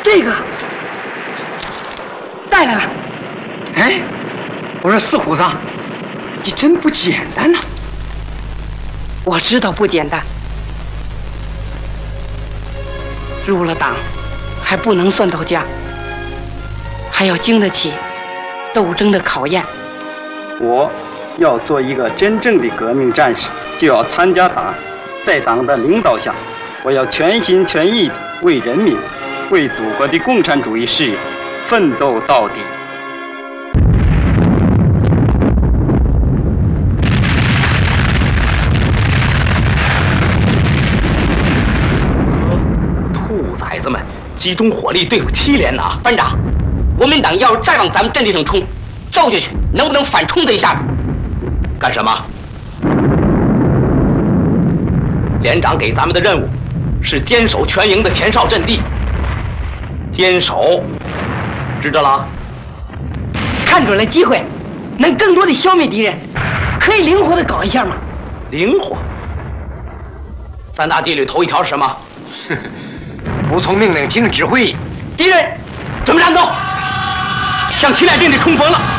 这个带来了。哎，我说四虎子，你真不简单呐！我知道不简单，入了党还不能算到家，还要经得起斗争的考验。 我要做一个真正的革命战士，就要参加党，在党的领导下，我要全心全意地为人民、为祖国的共产主义事业奋斗到底。 兔崽子们集中火力对付7连呐！班长，国民党要是再往咱们阵地上冲，揍下去，能不能反冲他一下子？干什么？连长给咱们的任务是坚守全营的前哨阵地。坚守，知道了？ 看准了机会，能更多的消灭敌人，可以灵活的搞一下吗？ 灵活。3大纪律头一条是什么？ 服从命令，听指挥。 敌人，准备战斗，向7连阵地冲锋了。